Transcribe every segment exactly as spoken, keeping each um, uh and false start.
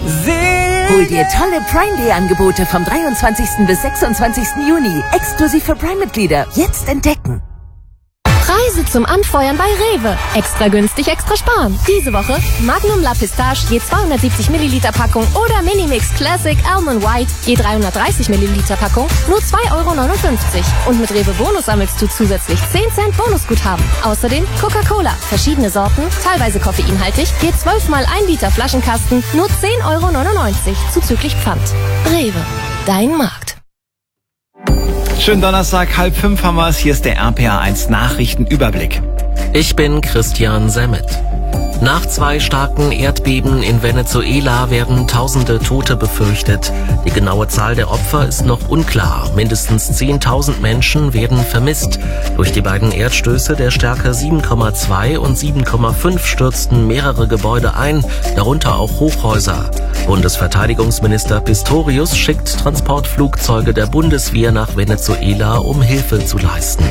Hol dir tolle Prime Day Angebote vom dreiundzwanzigsten bis sechsundzwanzigsten Juni. Exklusiv für Prime-Mitglieder. Jetzt entdecken. Preise zum Anfeuern bei Rewe. Extra günstig, extra sparen. Diese Woche Magnum La Pistache je zweihundertsiebzig Milliliter Packung oder Minimix Classic Almond White je dreihundertdreißig Milliliter Packung nur zwei Euro neunundfünfzig. Und mit Rewe Bonus sammelst du zusätzlich zehn Cent Bonusguthaben. Außerdem Coca-Cola, verschiedene Sorten, teilweise koffeinhaltig, je zwölf mal ein Liter Flaschenkasten, nur zehn Euro neunundneunzig, zuzüglich Pfand. Rewe, dein Markt. Schönen Donnerstag, halb fünf haben wir es. Hier ist der R P A eins Nachrichtenüberblick. Ich bin Christian Semmet. Nach zwei starken Erdbeben in Venezuela werden tausende Tote befürchtet. Die genaue Zahl der Opfer ist noch unklar. Mindestens zehntausend Menschen werden vermisst. Durch die beiden Erdstöße der Stärke sieben Komma zwei und sieben Komma fünf stürzten mehrere Gebäude ein, darunter auch Hochhäuser. Bundesverteidigungsminister Pistorius schickt Transportflugzeuge der Bundeswehr nach Venezuela, um Hilfe zu leisten.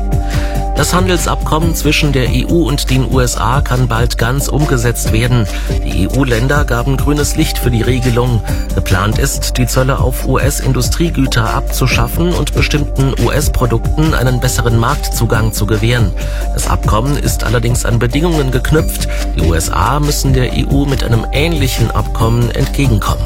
Das Handelsabkommen zwischen der E U und den U S A kann bald ganz umgesetzt werden. Die E U-Länder gaben grünes Licht für die Regelung. Geplant ist, die Zölle auf U S-Industriegüter abzuschaffen und bestimmten U S-Produkten einen besseren Marktzugang zu gewähren. Das Abkommen ist allerdings an Bedingungen geknüpft. Die U S A müssen der E U mit einem ähnlichen Abkommen entgegenkommen.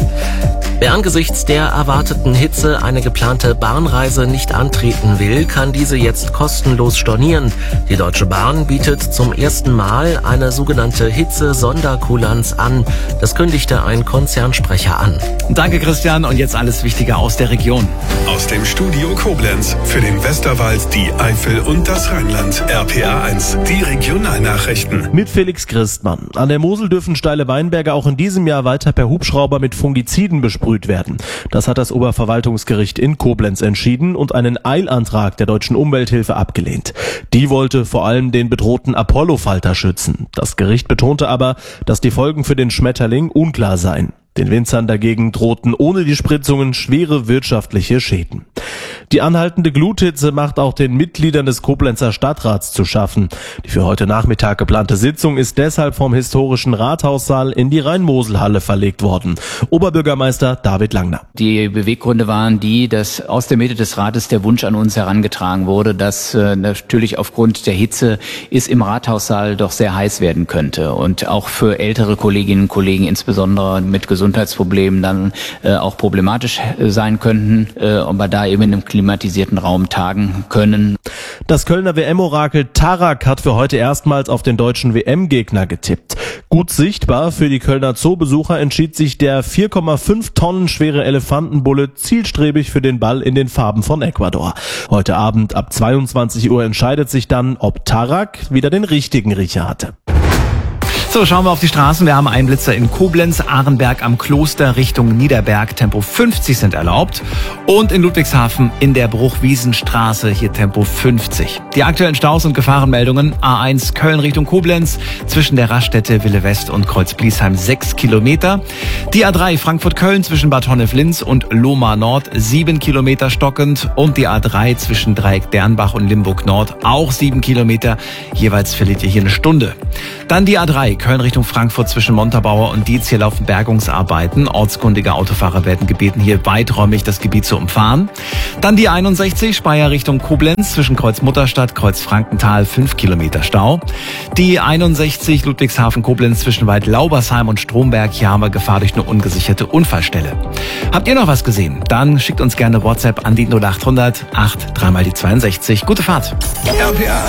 Wer angesichts der erwarteten Hitze eine geplante Bahnreise nicht antreten will, kann diese jetzt kostenlos stornieren. Die Deutsche Bahn bietet zum ersten Mal eine sogenannte Hitze-Sonderkulanz an. Das kündigte ein Konzernsprecher an. Danke, Christian. Und jetzt alles Wichtige aus der Region. Aus dem Studio Koblenz für den Westerwald, die Eifel und das Rheinland. R P A eins, die Regionalnachrichten. Mit Felix Christmann. An der Mosel dürfen steile Weinberge auch in diesem Jahr weiter per Hubschrauber mit Fungiziden besprüht werden. Das hat das Oberverwaltungsgericht in Koblenz entschieden und einen Eilantrag der Deutschen Umwelthilfe abgelehnt. Die wollte vor allem den bedrohten Apollo-Falter schützen. Das Gericht betonte aber, dass die Folgen für den Schmetterling unklar seien. Den Winzern dagegen drohten ohne die Spritzungen schwere wirtschaftliche Schäden. Die anhaltende Gluthitze macht auch den Mitgliedern des Koblenzer Stadtrats zu schaffen. Die für heute Nachmittag geplante Sitzung ist deshalb vom historischen Rathaussaal in die Rhein-Mosel-Halle verlegt worden. Oberbürgermeister David Langner. Die Beweggründe waren die, dass aus der Mitte des Rates der Wunsch an uns herangetragen wurde, dass äh, natürlich aufgrund der Hitze es im Rathaussaal doch sehr heiß werden könnte und auch für ältere Kolleginnen und Kollegen, insbesondere mit Gesundheitsproblemen, dann äh, auch problematisch äh, sein könnten, äh, aber da eben in einem klimatisierten Raum tagen können. Das Kölner W M-Orakel Tarak hat für heute erstmals auf den deutschen W M-Gegner getippt. Gut sichtbar für die Kölner Zoobesucher entschied sich der vier Komma fünf Tonnen schwere Elefantenbulle zielstrebig für den Ball in den Farben von Ecuador. Heute Abend ab zweiundzwanzig Uhr entscheidet sich dann, ob Tarak wieder den richtigen Riecher hatte. So, schauen wir auf die Straßen. Wir haben einen Blitzer in Koblenz, Arenberg am Kloster Richtung Niederberg. Tempo fünfzig sind erlaubt. Und in Ludwigshafen in der Bruchwiesenstraße hier Tempo fünfzig. Die aktuellen Staus und Gefahrenmeldungen. A eins Köln Richtung Koblenz zwischen der Raststätte Wille West und Kreuz Bliesheim sechs Kilometer. Die A drei Frankfurt-Köln zwischen Bad Honnef-Linz und Lohmar Nord sieben Kilometer stockend. Und die A drei zwischen Dreieck Dernbach und Limburg Nord auch sieben Kilometer. Jeweils verliert ihr hier eine Stunde. Dann die A drei Köln Richtung Frankfurt zwischen Montabaur und Dietz. Hier laufen Bergungsarbeiten. Ortskundige Autofahrer werden gebeten, hier weiträumig das Gebiet zu umfahren. Dann die einundsechzig Speyer Richtung Koblenz zwischen Kreuz Mutterstadt, Kreuz Frankenthal fünf Kilometer Stau. Die einundsechzig Ludwigshafen Koblenz zwischen Waldlaubersheim und Stromberg. Hier haben wir Gefahr durch eine ungesicherte Unfallstelle. Habt ihr noch was gesehen? Dann schickt uns gerne WhatsApp an die null acht hundert acht drei mal die zweiundsechzig. Gute Fahrt. R P A